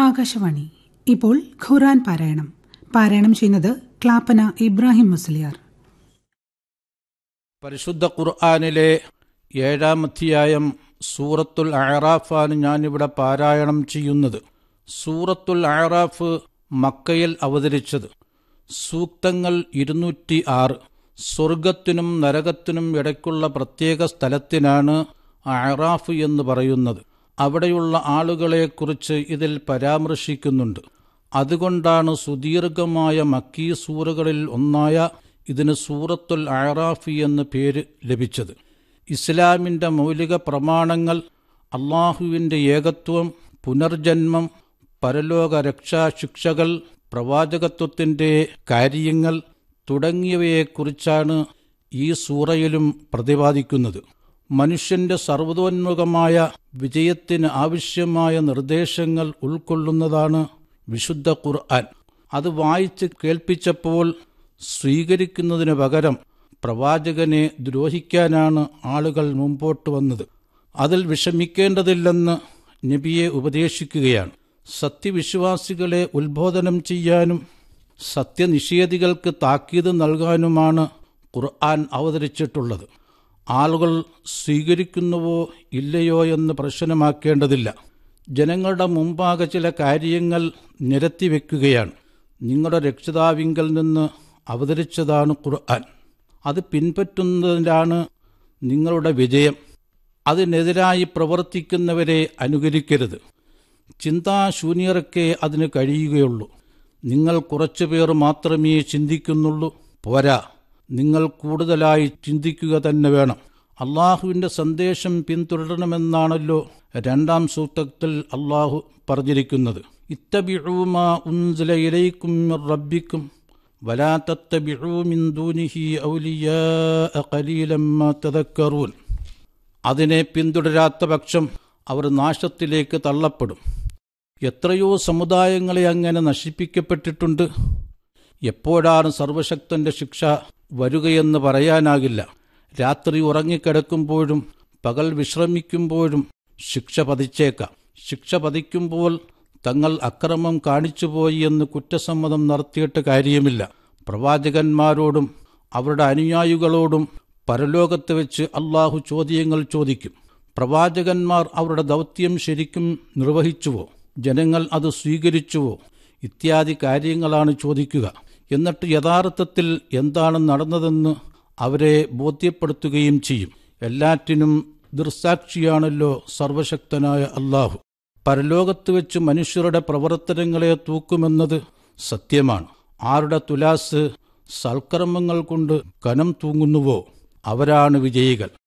ആകാശവാണി. ഇപ്പോൾ ഖുർആൻ പാരായണം ചെയ്യുന്നത് ക്ലാപ്പന ഇബ്രാഹിം മുസ്ലിയാർ. പരിശുദ്ധ ഖുർആനിലെ 7-ാം അധ്യായം സൂറത്തുൽ അഅറാഫാണ് ഞാനിവിടെ പാരായണം ചെയ്യുന്നത്. സൂറത്തുൽ അഅറാഫ് മക്കയിൽ അവതരിച്ചത്. സൂക്തങ്ങൾ 206. സ്വർഗത്തിനും നരകത്തിനും ഇടയ്ക്കുള്ള പ്രത്യേക സ്ഥലത്തിനാണ് അഅറാഫ് എന്ന് പറയുന്നത്. അവിടെയുള്ള ആളുകളെക്കുറിച്ച് ഇതിൽ പരാമർശിക്കുന്നുണ്ട്. അതുകൊണ്ടാണ് സുദീർഘമായ മക്കീ സൂറകളിൽ ഒന്നായ ഇതിന് സൂറത്തുൽ അഅറാഫ് എന്ന് പേര് ലഭിച്ചത്. ഇസ്ലാമിൻ്റെ മൗലിക പ്രമാണങ്ങൾ, അള്ളാഹുവിൻ്റെ ഏകത്വം, പുനർജന്മം, പരലോക രക്ഷാശിക്ഷകൾ, പ്രവാചകത്വത്തിൻ്റെ കാര്യങ്ങൾ തുടങ്ങിയവയെക്കുറിച്ചാണ് ഈ സൂറയിലും പ്രതിപാദിക്കുന്നത്. മനുഷ്യന്റെ സർവ്വതോന്മുഖമായ വിജയത്തിന് ആവശ്യമായ നിർദ്ദേശങ്ങൾ ഉൾക്കൊള്ളുന്നതാണ് വിശുദ്ധ ഖുർആൻ. അത് വായിച്ച് കേൾപ്പിച്ചപ്പോൾ സ്വീകരിക്കുന്നതിന് പകരം പ്രവാചകനെ ദ്രോഹിക്കാനാണ് ആളുകൾ മുമ്പോട്ട് വന്നത്. അതിൽ വിഷമിക്കേണ്ടതില്ലെന്ന് നബിയെ ഉപദേശിക്കുകയാണ്. സത്യവിശ്വാസികളെ ഉത്ബോധനം ചെയ്യാനും സത്യനിഷേധികൾക്ക് താക്കീത് നൽകാനുമാണ് ഖുർആൻ അവതരിച്ചിട്ടുള്ളത്. ആളുകൾ സ്വീകരിക്കുന്നുവോ ഇല്ലയോ എന്ന് പ്രശ്നമാക്കേണ്ടതില്ല. ജനങ്ങളുടെ മുമ്പാകെ ചില കാര്യങ്ങൾ നിരത്തിവെക്കുകയാണ്. നിങ്ങളുടെ രക്ഷിതാവിങ്കൽ നിന്ന് അവതരിച്ചതാണ് ഖുർആൻ. അത് പിൻപറ്റുന്നതിലാണ് നിങ്ങളുടെ വിജയം. അതിനെതിരായി പ്രവർത്തിക്കുന്നവരെ അനുകരിക്കരുത്. ചിന്താശൂന്യർക്കേ അതിന് കഴിയുകയുള്ളൂ. നിങ്ങൾ കുറച്ചുപേർ മാത്രമേ ചിന്തിക്കുന്നുള്ളൂ. പോരാ, നിങ്ങൾ കൂടുതലായി ചിന്തിക്കുക തന്നെ വേണം. അള്ളാഹുവിൻ്റെ സന്ദേശം പിന്തുടരണമെന്നാണല്ലോ 2-ാം സൂക്തത്തിൽ അള്ളാഹു പറഞ്ഞിരിക്കുന്നത്. ഇത്തബിഉ മാ ഉൻസില ഇലൈക്കും മിർ റബ്ബിക്കും വലാ തത്തബിഉ മിൻ ദൂനിഹി ഔലിയാഅ ഖലീലൻ മാ തദക്കറൂൻ. അതിനെ പിന്തുടരാത്ത പക്ഷം അവർ നാശത്തിലേക്ക് തള്ളപ്പെടും. എത്രയോ സമുദായങ്ങളെ അങ്ങനെ നശിപ്പിക്കപ്പെട്ടിട്ടുണ്ട്. എപ്പോഴാണ് സർവശക്തന്റെ ശിക്ഷ വരുകയെന്ന് പറയാനാകില്ല. രാത്രി ഉറങ്ങിക്കിടക്കുമ്പോഴും പകൽ വിശ്രമിക്കുമ്പോഴും ശിക്ഷ പതിച്ചേക്കാം. ശിക്ഷ പതിക്കുമ്പോൾ തങ്ങൾ അക്രമം കാണിച്ചുപോയി എന്ന് കുറ്റസമ്മതം നടത്തിയിട്ട് കാര്യമില്ല. പ്രവാചകന്മാരോടും അവരുടെ അനുയായികളോടും പരലോകത്ത് വെച്ച് അള്ളാഹു ചോദ്യങ്ങൾ ചോദിക്കും. പ്രവാചകന്മാർ അവരുടെ ദൗത്യം ശരിക്കും നിർവഹിച്ചുവോ, ജനങ്ങൾ അത് സ്വീകരിച്ചുവോ ഇത്യാദി കാര്യങ്ങളാണ് ചോദിക്കുക. എന്നിട്ട് യഥാർത്ഥത്തിൽ എന്താണ് നടന്നതെന്ന് അവരെ ബോധ്യപ്പെടുത്തുകയും ചെയ്യും. എല്ലാറ്റിനും ദൃസാക്ഷിയാണല്ലോ സർവശക്തനായ അള്ളാഹു. പരലോകത്ത് വെച്ച് മനുഷ്യരുടെ പ്രവർത്തനങ്ങളെ തൂക്കുമെന്നത് സത്യമാണ്. ആരുടെ തുലാസ് സൽക്കർമ്മങ്ങൾ കൊണ്ട് കനം തൂങ്ങുന്നുവോ അവരാണ് വിജയികൾ.